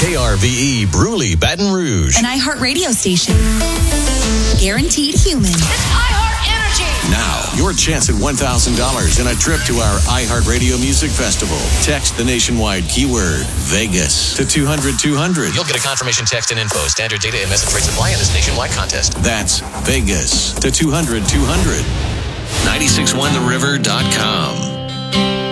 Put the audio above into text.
KRVE Bruley, Baton Rouge. An iHeartRadio station. Guaranteed human. It's iHeart Energy. Now, your chance at $1,000 and a trip to our iHeartRadio Music Festival. Text the nationwide keyword Vegas to 200-200. You'll get a confirmation text and info. Standard data and message rates apply in this nationwide contest. That's Vegas to 200-200. 961theriver.com.